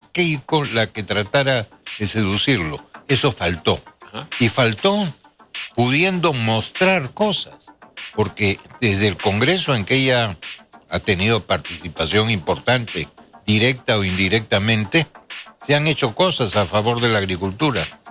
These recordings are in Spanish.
Keiko la que tratara de seducirlo. Eso faltó. Y faltó pudiendo mostrar cosas, porque desde el Congreso en que ella ha tenido participación importante, directa o indirectamente, se han hecho cosas a favor de la agricultura.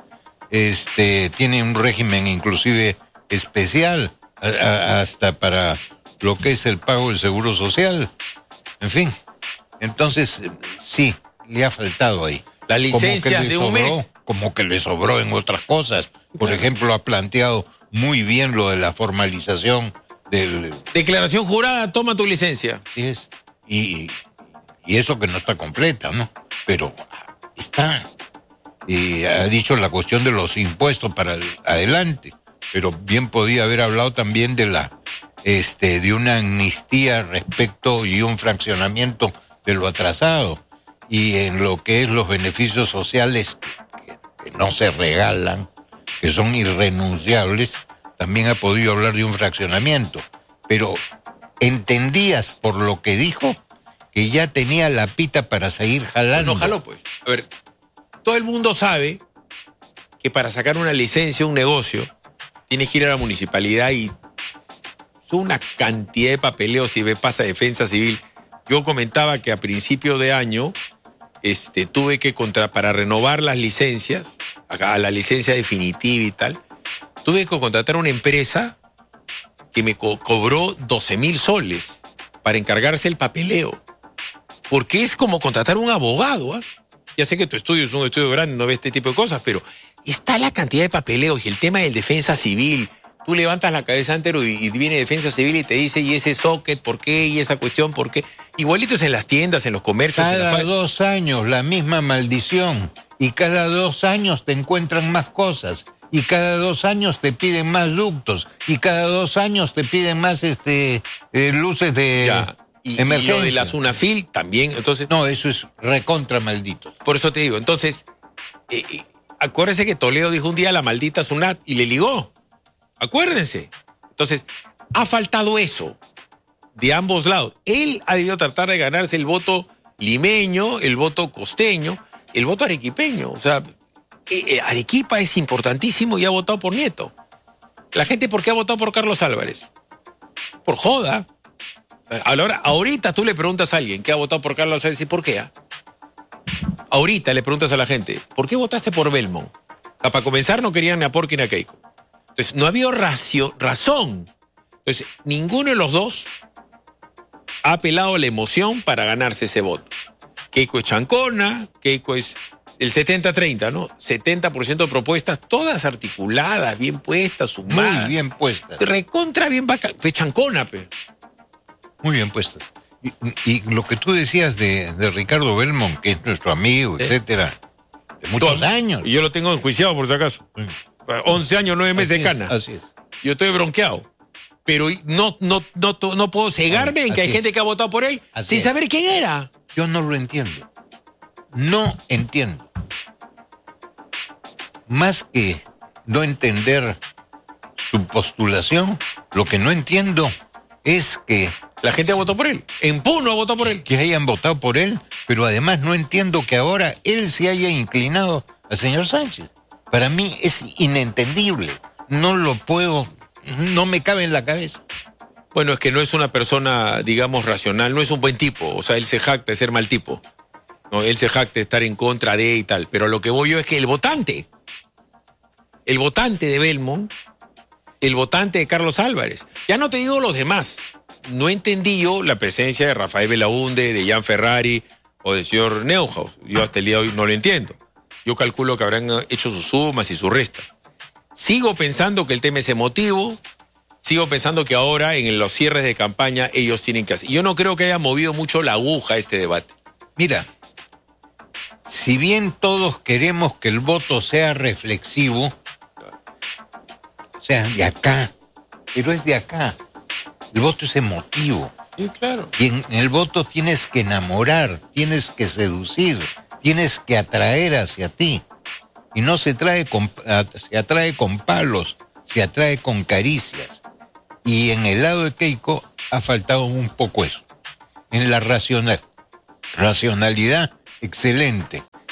Tiene un régimen inclusive especial, hasta para lo que es el pago del seguro social. En fin, entonces sí, le ha faltado ahí. Las licencias de un mes. Como que le sobró en otras cosas. Por ejemplo, ha planteado muy bien lo de la formalización del... Declaración jurada, toma tu licencia. Sí es. Y eso que no está completa, ¿no? Pero está. Y ha dicho la cuestión de los impuestos para adelante. Pero bien podía haber hablado también de de una amnistía respecto y un fraccionamiento de lo atrasado. Y en lo que es los beneficios sociales que no se regalan, que son irrenunciables, también ha podido hablar de un fraccionamiento. Pero entendías por lo que dijo que ya tenía la pita para seguir jalando. No jaló, pues. A ver, todo el mundo sabe que para sacar una licencia, un negocio, tienes que ir a la municipalidad y son una cantidad de papeleos y pasa defensa civil. Yo comentaba que a principio de año tuve que para renovar las licencias, a la licencia definitiva y tal, tuve que contratar a una empresa que me cobró 12,000 soles para encargarse el papeleo. Porque es como contratar a un abogado, ¿eh? Ya sé que tu estudio es un estudio grande, no ves este tipo de cosas, pero está la cantidad de papeleos y el tema del defensa civil. Tú levantas la cabeza entero y viene defensa civil y te dice, ¿y ese socket por qué? ¿Y esa cuestión por qué? Igualitos en las tiendas, en los comercios. Cada 2 años la misma maldición. Y cada 2 años te encuentran más cosas. Y cada 2 años te piden más ductos. Y cada 2 años te piden más luces de emergencia. Y lo de la Sunafil también, entonces... No, eso es recontra maldito. Por eso te digo, entonces, acuérdense que Toledo dijo un día la maldita Sunat y le ligó. Acuérdense. Entonces, ha faltado eso de ambos lados. Él ha debido tratar de ganarse el voto limeño, el voto costeño, el voto arequipeño. O sea, Arequipa es importantísimo y ha votado por Nieto. La gente, ¿por qué ha votado por Carlos Álvarez? Por joda. Ahorita tú le preguntas a alguien que ha votado por Carlos Álvarez y ¿por qué? Ahorita le preguntas a la gente, ¿por qué votaste por Belmont? O sea, para comenzar no querían ni a Porky ni a Keiko. Entonces, no había razón. Entonces, ninguno de los dos ha apelado a la emoción para ganarse ese voto. Keiko es chancona, Keiko es el 70-30, ¿no? 70% de propuestas, todas articuladas, bien puestas, sumadas. Muy bien puestas. Recontra bien bacán. Fue chancona, pe. Muy bien puestas. Y lo que tú decías de Ricardo Belmont, que es nuestro amigo, etcétera, de muchos años. Y yo lo tengo enjuiciado, por si acaso. 11 años, 9 meses de cana. Así es. Yo estoy bronqueado. Pero no puedo cegarme en que hay gente que ha votado por él sin saber quién era. Yo no lo entiendo. No entiendo. Más que no entender su postulación, lo que no entiendo es que... La gente ha votado por él. En Puno ha votado por él. Que hayan votado por él, pero además no entiendo que ahora él se haya inclinado al señor Sánchez. Para mí es inentendible. No lo puedo, no me cabe en la cabeza. Bueno, es que no es una persona, digamos, racional, no es un buen tipo. O sea, él se jacta de ser mal tipo. No, él se jacta de estar en contra de y tal. Pero lo que voy yo es que el votante de Belmont, el votante de Carlos Álvarez, ya no te digo los demás. No entendí yo la presencia de Rafael Belaunde, de Jan Ferrari o del señor Neuhaus. Yo hasta el día de hoy no lo entiendo. Yo calculo que habrán hecho sus sumas y sus restas. Sigo pensando que el tema es emotivo. Sigo pensando que ahora, en los cierres de campaña, ellos tienen que hacer. Yo no creo que haya movido mucho la aguja este debate. Mira, si bien todos queremos que el voto sea reflexivo, o sea, de acá, pero es de acá. El voto es emotivo. Sí, claro. Y en el voto tienes que enamorar, tienes que seducir, tienes que atraer hacia ti. Y no se atrae con palos, se atrae con caricias. Y en el lado de Keiko ha faltado un poco eso. En la racionalidad, excelente.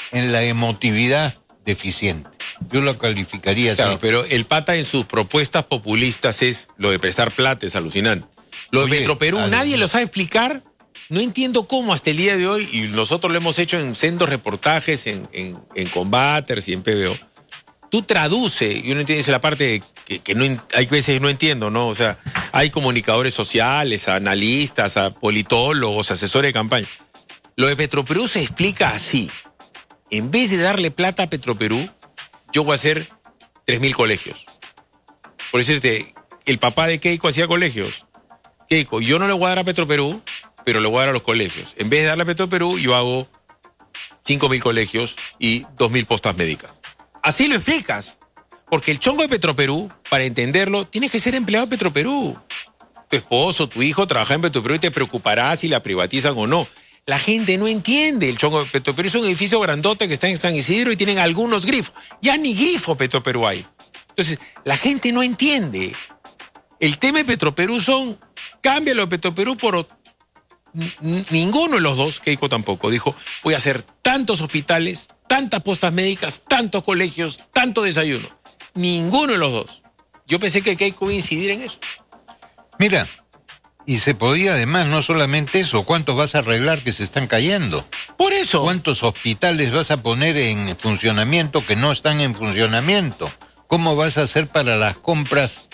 en la emotividad deficiente. Yo lo calificaría así. Claro, pero el pata en sus propuestas populistas es lo de prestar plata, es alucinante. Lo de Petroperú, nadie lo sabe explicar. No entiendo cómo hasta el día de hoy, y nosotros lo hemos hecho en sendos reportajes, en Combaters y en PBO. Tú traduce, y uno entiende la parte que no, hay veces no entiendo, ¿no? O sea, hay comunicadores sociales, analistas, politólogos, asesores de campaña. Lo de Petroperú se explica así. En vez de darle plata a Petroperú, yo voy a hacer 3.000 colegios. Por decirte, el papá de Keiko hacía colegios. Keiko, yo no le voy a dar a Petroperú, pero le voy a dar a los colegios. En vez de darle a Petroperú, yo hago 5.000 colegios y 2.000 postas médicas. Así lo explicas. Porque el chongo de Petroperú, para entenderlo, tienes que ser empleado de Petroperú. Tu esposo, tu hijo trabaja en Petroperú y te preocupará si la privatizan o no. La gente no entiende el chongo de Petroperú. Es un edificio grandote que está en San Isidro y tienen algunos grifos. Ya ni grifo Petroperú hay. Entonces, la gente no entiende. El tema de Petroperú son, cámbialo de Petroperú por ninguno de los dos, Keiko tampoco, dijo, voy a hacer tantos hospitales, tantas postas médicas, tantos colegios, tanto desayuno. Ninguno de los dos. Yo pensé que Keiko iba a incidir en eso. Mira, y se podía además, no solamente eso, ¿cuántos vas a arreglar que se están cayendo? Por eso. ¿Cuántos hospitales vas a poner en funcionamiento que no están en funcionamiento? ¿Cómo vas a hacer para las compras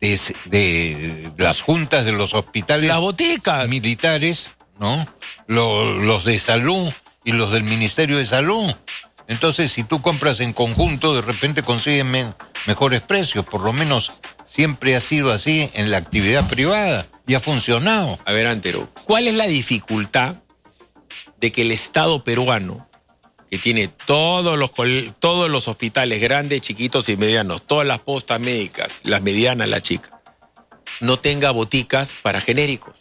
de las juntas de los hospitales? Las boticas militares, ¿no? Los de salud y los del Ministerio de Salud. Entonces, si tú compras en conjunto, de repente consigues mejores precios. Por lo menos siempre ha sido así en la actividad privada y ha funcionado. A ver, Antero, ¿cuál es la dificultad de que el Estado peruano, que tiene todos los hospitales grandes, chiquitos y medianos, todas las postas médicas, las medianas, las chicas, no tenga boticas para genéricos?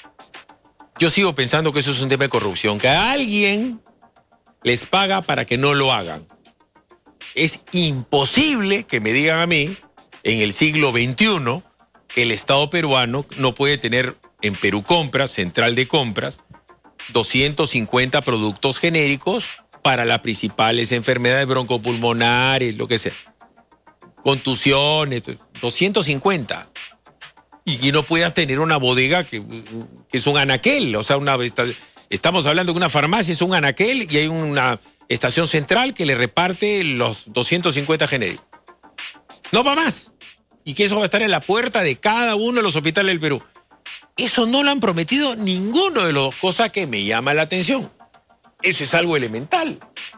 Yo sigo pensando que eso es un tema de corrupción, que a alguien les paga para que no lo hagan. Es imposible que me digan a mí, en el siglo XXI, que el Estado peruano no puede tener en Perú Compras, Central de Compras, 250 productos genéricos para las principales enfermedades broncopulmonares, lo que sea. Contusiones, 250. Y no puedas tener una bodega que es un anaquel, o sea, estamos hablando de una farmacia, es un anaquel y hay una estación central que le reparte los 250 genéricos. No va más. Y que eso va a estar en la puerta de cada uno de los hospitales del Perú. Eso no lo han prometido ninguno de los dos, cosa que me llama la atención. Eso es algo elemental.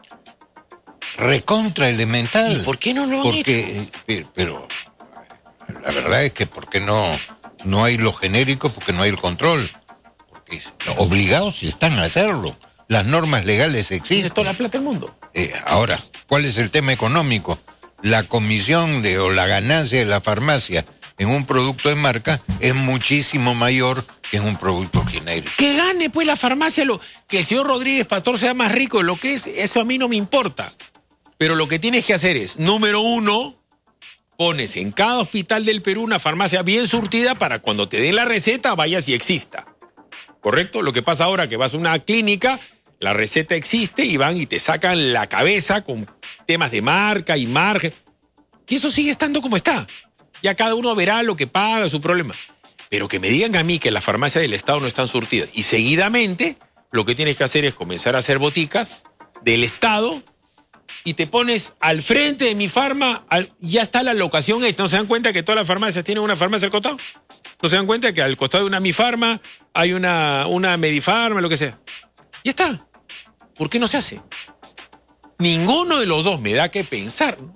Recontra elemental. ¿Y por qué no lo han hecho? Pero la verdad es que porque no hay los genéricos, porque no hay el control. Porque obligados están a hacerlo. Las normas legales existen. Es toda la plata del mundo. Ahora, ¿cuál es el tema económico? La comisión o la ganancia de la farmacia en un producto de marca es muchísimo mayor que en un producto genérico. Que gane pues la farmacia, que el señor Rodríguez Pastor sea más rico de lo que es, eso a mí no me importa. Pero lo que tienes que hacer es, número uno, pones en cada hospital del Perú una farmacia bien surtida para cuando te den la receta vayas y exista. ¿Correcto? Lo que pasa ahora que vas a una clínica, la receta existe y van y te sacan la cabeza con temas de marca y margen. Que eso sigue estando como está. Ya cada uno verá lo que paga, su problema. Pero que me digan a mí que las farmacias del Estado no están surtidas. Y seguidamente lo que tienes que hacer es comenzar a hacer boticas del Estado y te pones al frente de mi farma, ya está la locación. ¿No se dan cuenta que todas las farmacias tienen una farmacia al costado? ¿No se dan cuenta que al costado de una Mi Farma hay una Medifarma, lo que sea? Ya está. ¿Por qué no se hace? Ninguno de los dos me da que pensar, ¿no?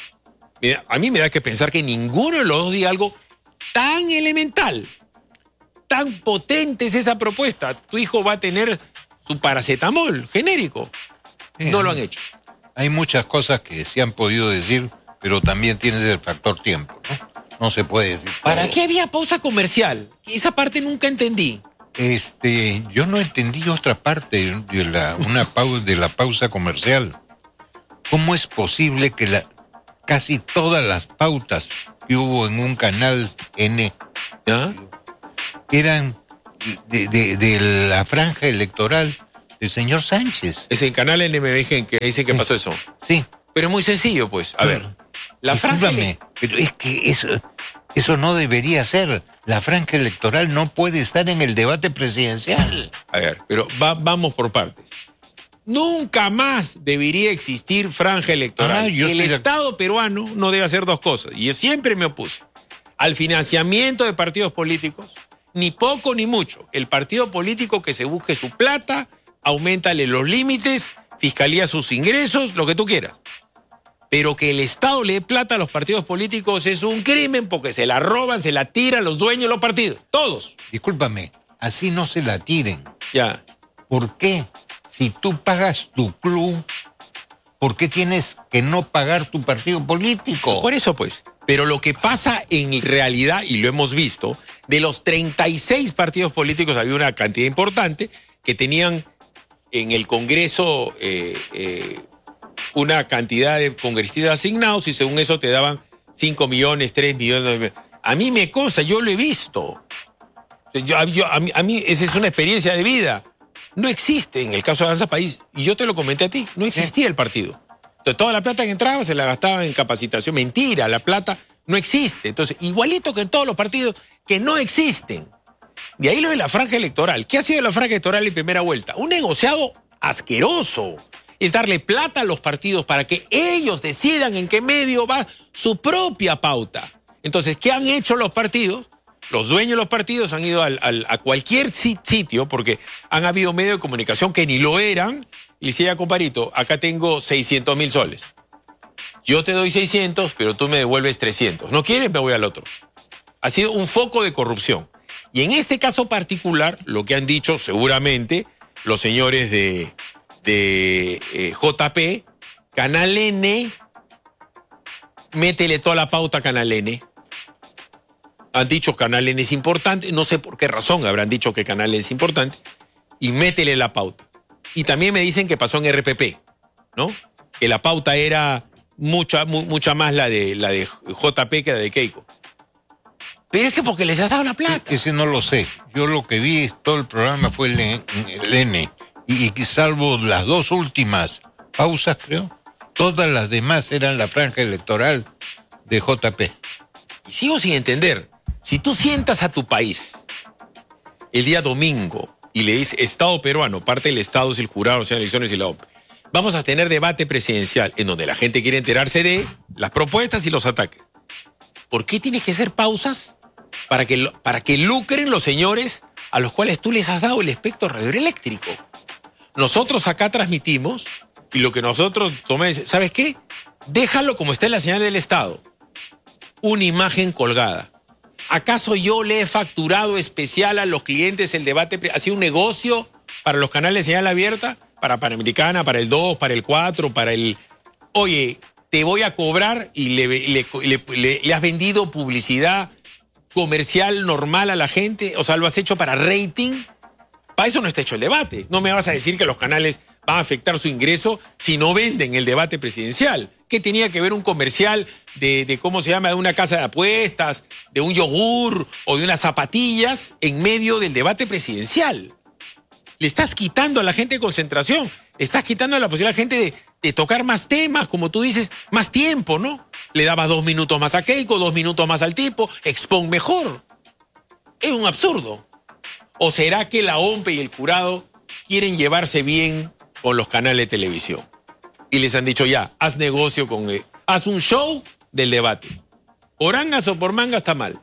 A mí me da que pensar que ninguno de los dos diga algo tan elemental, tan potente es esa propuesta. Tu hijo va a tener su paracetamol genérico. No lo han hecho. Hay muchas cosas que se han podido decir, pero también tienes el factor tiempo, ¿no? No se puede decir todo. ¿Para qué había pausa comercial? Esa parte nunca entendí. Yo no entendí otra parte de la pausa comercial. ¿Cómo es posible que casi todas las pautas que hubo en un canal N eran de la franja electoral del señor Sánchez. Es en Canal N me dicen que dice que pasó eso. Sí. Pero es muy sencillo, pues. A ver, la franja... Pero es que eso no debería ser. La franja electoral no puede estar en el debate presidencial. A ver, pero vamos por partes. Nunca más debería existir franja electoral. El Estado peruano no debe hacer dos cosas. Y yo siempre me opuse al financiamiento de partidos políticos, ni poco ni mucho. El partido político que se busque su plata, auméntale los límites, fiscalía sus ingresos, lo que tú quieras. Pero que el Estado le dé plata a los partidos políticos es un crimen porque se la roban, se la tiran los dueños de los partidos. Todos. Discúlpame, así no se la tiren. Ya. ¿Por qué? Si tú pagas tu club, ¿por qué tienes que no pagar tu partido político? Por eso, pues. Pero lo que pasa en realidad, y lo hemos visto, de los 36 partidos políticos había una cantidad importante que tenían en el Congreso una cantidad de congresistas asignados y según eso te daban 5 millones, 3 millones. A mí me consta, yo lo he visto. A mí esa es una experiencia de vida. No existe en el caso de Avanza País, y yo te lo comenté a ti, no existía el partido. Entonces toda la plata que entraba se la gastaba en capacitación. Mentira, la plata no existe. Entonces, igualito que en todos los partidos que no existen. De ahí lo de la franja electoral. ¿Qué ha sido la franja electoral en primera vuelta? Un negociado asqueroso. Es darle plata a los partidos para que ellos decidan en qué medio va su propia pauta. Entonces, ¿qué han hecho los partidos? Los dueños de los partidos han ido a cualquier sitio, porque han habido medios de comunicación que ni lo eran, y le decía, comparito, acá tengo 600.000 soles. Yo te doy 600, pero tú me devuelves 300. ¿No quieres? Me voy al otro. Ha sido un foco de corrupción. Y en este caso particular, lo que han dicho seguramente los señores de JP, Canal N, métele toda la pauta a Canal N. Han dicho Canal N es importante, no sé por qué razón habrán dicho que Canal N es importante, y métele la pauta. Y también me dicen que pasó en RPP, ¿no? Que la pauta era mucha más la de JP que la de Keiko. Pero es que porque les has dado la plata. Ese no lo sé. Yo lo que vi, todo el programa fue el N. Y salvo las dos últimas pausas, creo, todas las demás eran la franja electoral de JP. Y sigo sin entender. Si tú sientas a tu país el día domingo y le dices Estado peruano, parte del Estado es el jurado, sean elecciones y la OMP, vamos a tener debate presidencial en donde la gente quiere enterarse de las propuestas y los ataques. ¿Por qué tienes que hacer pausas para que lucren los señores a los cuales tú les has dado el espectro radioeléctrico? Nosotros acá transmitimos y lo que nosotros tomamos, ¿sabes qué? Déjalo como está en la señal del Estado. Una imagen colgada. ¿Acaso yo le he facturado especial a los clientes el debate? ¿Ha sido un negocio para los canales de señal abierta? Para Panamericana, para el 2, para el 4, para el... Oye, te voy a cobrar y le has vendido publicidad comercial normal a la gente. O sea, lo has hecho para rating. Para eso no está hecho el debate. No me vas a decir que los canales van a afectar su ingreso si no venden el debate presidencial. ¿Qué tenía que ver un comercial de cómo se llama, de una casa de apuestas, de un yogur o de unas zapatillas en medio del debate presidencial? Le estás quitando a la gente concentración, le estás quitando la posibilidad a la gente de tocar más temas, como tú dices, más tiempo, ¿no? Le dabas 2 minutos más a Keiko, 2 minutos más al tipo, expon mejor. Es un absurdo. ¿O será que la OMP y el jurado quieren llevarse bien con los canales de televisión? Y les han dicho ya, haz negocio con él. Haz un show del debate. Por angas o por manga está mal.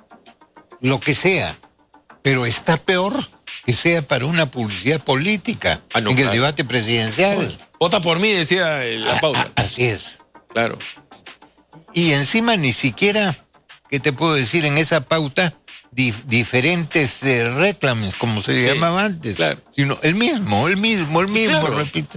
Lo que sea, pero está peor que sea para una publicidad política en el debate presidencial. Vota por mí, decía la pausa. Así es. Claro. Y encima ni siquiera, ¿qué te puedo decir? En esa pauta, diferentes reclames, como se llamaba antes. Claro. Sino el mismo, claro. Repito.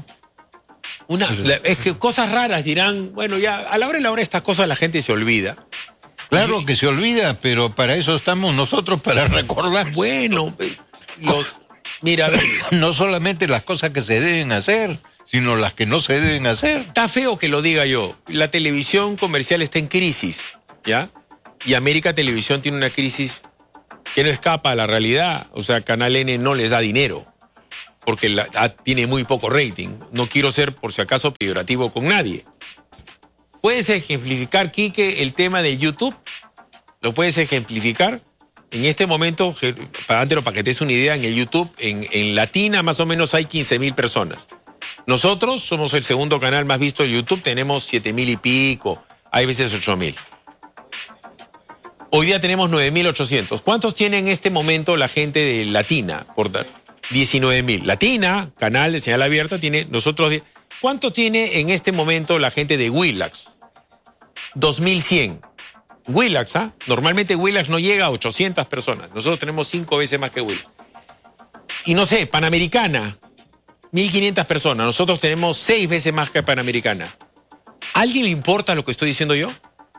Es que cosas raras dirán, bueno, ya a la hora de la hora estas cosas la gente se olvida. Claro que se olvida, pero para eso estamos nosotros, para recordar. Bueno, mira, no solamente las cosas que se deben hacer, sino las que no se deben hacer. Está feo que lo diga yo. La televisión comercial está en crisis, ¿ya? Y América Televisión tiene una crisis que no escapa a la realidad. O sea, Canal N no les da dinero. porque tiene muy poco rating. No quiero ser, por si acaso, peyorativo con nadie. ¿Puedes ejemplificar, Quique, el tema de YouTube? ¿Lo puedes ejemplificar? En este momento, para que te des una idea, en el YouTube, en Latina, más o menos hay 15.000 personas. Nosotros somos el segundo canal más visto de YouTube, tenemos 7.000 y pico, hay veces 8.000. Hoy día tenemos 9.800. ¿Cuántos tiene en este momento la gente de Latina? Por dar 19.000. Latina, canal de señal abierta, tiene nosotros. ¿Cuánto tiene en este momento la gente de Willax? 2.100. Willax, ¿ah? Normalmente Willax no llega a 800 personas. Nosotros tenemos 5 veces más que Willax. Y no sé, Panamericana, 1.500 personas. Nosotros tenemos 6 veces más que Panamericana. ¿A alguien le importa lo que estoy diciendo yo?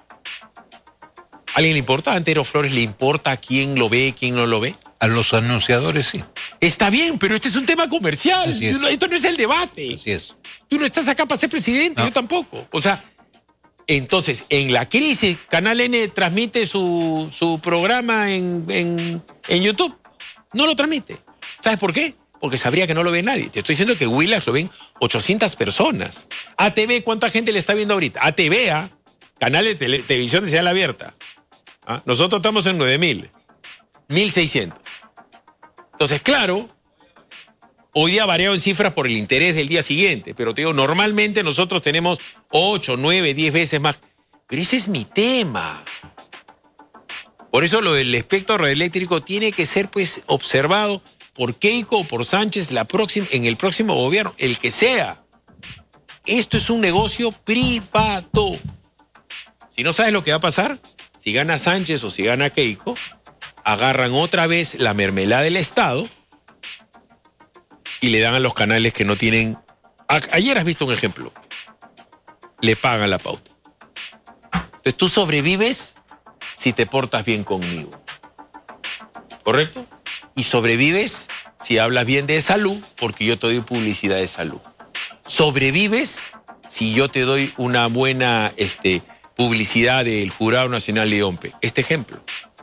¿A alguien le importa? ¿A Antero Flores le importa quién lo ve, quién no lo ve? A los anunciadores sí. Está bien, pero este es un tema comercial. Así es. Esto no es el debate. Así es. Tú no estás acá para ser presidente, No. yo tampoco. O sea, entonces, en la crisis, Canal N transmite su programa en YouTube. No lo transmite. ¿Sabes por qué? Porque sabría que no lo ve nadie. Te estoy diciendo que Willax lo ven 800 personas. ATV, ¿cuánta gente le está viendo ahorita? ATV, ¿ah? Canal de televisión de señal abierta. ¿Ah? Nosotros estamos en 9.000. 1.600. Entonces, claro, hoy día ha variado en cifras por el interés del día siguiente, pero te digo, normalmente nosotros tenemos 8, 9, 10 veces más. Pero ese es mi tema. Por eso lo del espectro radioeléctrico tiene que ser pues observado por Keiko o por Sánchez en el próximo gobierno, el que sea. Esto es un negocio privado. Si no sabes lo que va a pasar, si gana Sánchez o si gana Keiko, agarran otra vez la mermelada del Estado y le dan a los canales que no tienen... Ayer has visto un ejemplo. Le pagan la pauta. Entonces tú sobrevives si te portas bien conmigo. ¿Correcto? Y sobrevives si hablas bien de salud, porque yo te doy publicidad de salud. Sobrevives si yo te doy una buena publicidad del Jurado Nacional de OMPE. Este ejemplo.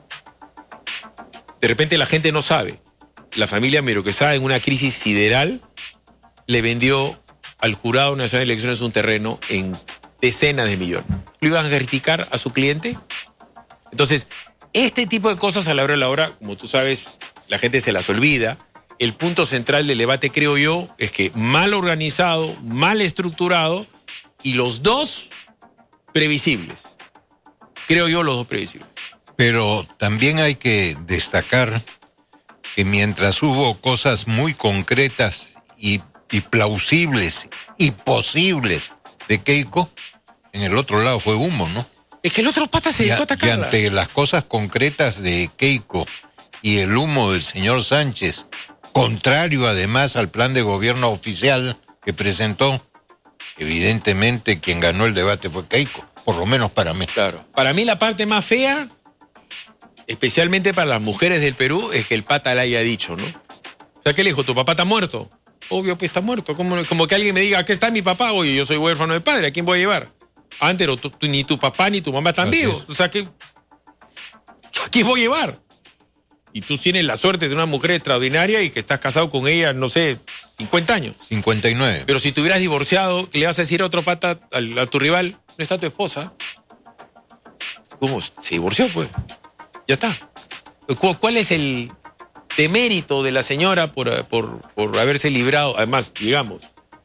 De repente la gente no sabe. La familia Meroquesada, en una crisis sideral, le vendió al Jurado Nacional de Elecciones un terreno en decenas de millones. ¿Lo iban a criticar a su cliente? Entonces, este tipo de cosas a la hora de la hora, como tú sabes, la gente se las olvida. El punto central del debate, creo yo, es que mal organizado, mal estructurado y los dos previsibles. Creo yo, los dos previsibles. Pero también hay que destacar que mientras hubo cosas muy concretas y plausibles y posibles de Keiko, en el otro lado fue humo, ¿no? Es que el otro pata se dedicó a Y atacarla. ante las cosas concretas de Keiko y el humo del señor Sánchez, contrario además al plan de gobierno oficial que presentó, evidentemente quien ganó el debate fue Keiko, por lo menos para mí. Claro. Para mí la parte más fea, especialmente para las mujeres del Perú, es que el pata le haya dicho, ¿no? O sea, ¿qué le dijo? ¿Tu papá está muerto? Obvio, pues está muerto. Como que alguien me diga, aquí está mi papá, oye, yo soy huérfano de padre, ¿a quién voy a llevar? Antes ni tu papá ni tu mamá están Así vivos. es. O sea, ¿a quién voy a llevar? Y tú tienes la suerte de una mujer extraordinaria y que estás casado con ella, no sé, 50 años. 59. Pero si te hubieras divorciado, ¿qué le vas a decir a otro pata, a tu rival? No está tu esposa. ¿Cómo? Se divorció, pues. Ya está. ¿Cuál es el demérito de la señora por haberse librado? Además, digamos,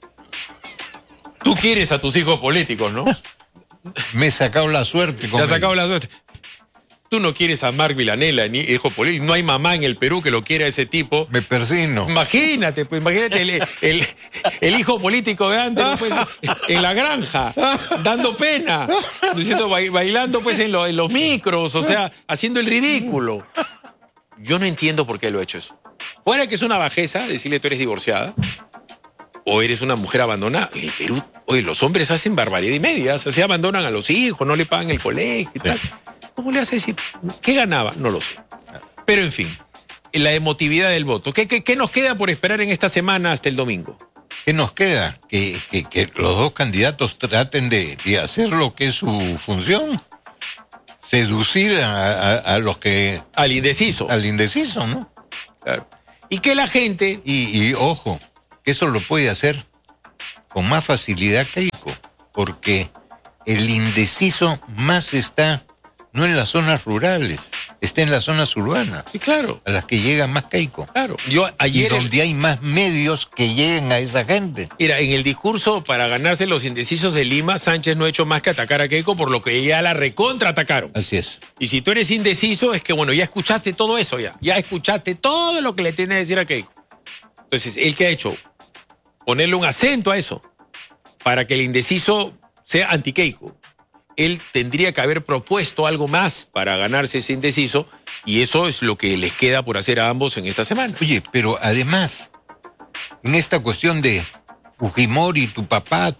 tú quieres a tus hijos políticos, ¿no? Me he sacado la suerte con Te has sacado él. la suerte. Tú no quieres a Marc Vilanela, ni hijo político. No hay mamá en el Perú que lo quiera a ese tipo. Me persigno. Imagínate, pues, imagínate el hijo político de antes, pues, en la granja, dando pena, diciendo, bailando pues en los micros, o sea, haciendo el ridículo. Yo no entiendo por qué lo ha hecho eso. Fuera que es una bajeza decirle tú eres divorciada o eres una mujer abandonada. En el Perú, oye, los hombres hacen barbaridad y media, o sea, se abandonan a los hijos, no le pagan el colegio y tal. ¿Cómo le hace decir? ¿Qué ganaba? No lo sé. Pero en fin, la emotividad del voto. ¿Qué nos queda por esperar en esta semana hasta el domingo? ¿Qué nos queda? Que los dos candidatos traten de hacer lo que es su función. Seducir a los que... Al indeciso. Al indeciso, ¿no? Claro. Y que la gente... Y ojo, que eso lo puede hacer con más facilidad Keiko, porque el indeciso más está no en las zonas rurales, está en las zonas urbanas. Sí, claro. A las que llega más Keiko. Claro. Yo ayer y donde hay más medios que lleguen a esa gente. Mira, en el discurso para ganarse los indecisos de Lima, Sánchez no ha hecho más que atacar a Keiko, por lo que ya la recontraatacaron. Así es. Y si tú eres indeciso, es que bueno, ya escuchaste todo eso ya escuchaste todo lo que le tienes que decir a Keiko. Entonces, ¿él qué ha hecho? Ponerle un acento a eso, para que el indeciso sea anti-Keiko. Él tendría que haber propuesto algo más para ganarse ese indeciso, y eso es lo que les queda por hacer a ambos en esta semana. Oye, pero además, en esta cuestión de Fujimori, tu papá.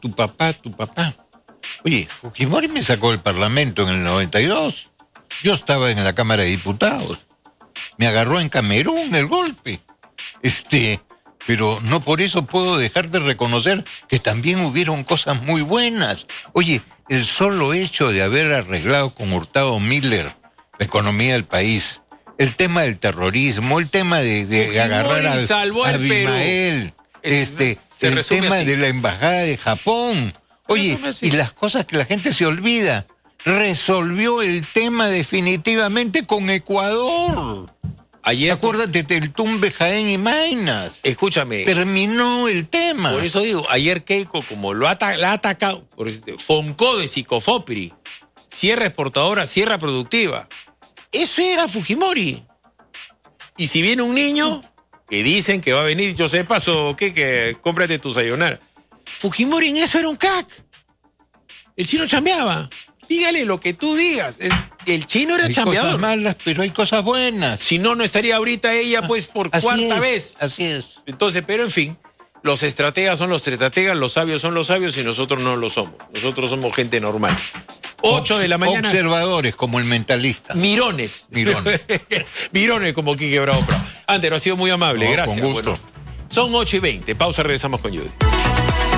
Oye, Fujimori me sacó del Parlamento en el 92. Yo estaba en la Cámara de Diputados. Me agarró en Camerún el golpe. Pero no por eso puedo dejar de reconocer que también hubieron cosas muy buenas. Oye, el solo hecho de haber arreglado con Hurtado Miller la economía del país, el tema del terrorismo, el tema de agarrar a Abimael, el tema así de la embajada de Japón. Oye, y las cosas que la gente se olvida. Resolvió el tema definitivamente con Ecuador. Ayer, acuérdate del tumbe Jaén y Maynas. Escúchame. Terminó el tema. Por eso digo, ayer Keiko, como la ha atacado, Foncó de Psicofopri, sierra exportadora, sierra productiva. Eso era Fujimori. Y si viene un niño, que dicen que va a venir, yo sé, paso, que cómprate tu sayonara. Fujimori en eso era un crack. El chino chambeaba. Dígale lo que tú digas. El chino era chambeador. Hay cosas malas, pero hay cosas buenas. Si no, no estaría ahorita ella, pues, por cuarta vez. Así es. Entonces, pero en fin, los estrategas son los estrategas, los sabios son los sabios y nosotros no lo somos. Nosotros somos gente normal. 8 de la mañana. Observadores, como el mentalista. Mirones. Mirones, como Quique Bravo. Antero, ha sido muy amable. Gracias. Con gusto. Bueno, son 8:20. Pausa, regresamos con Judy.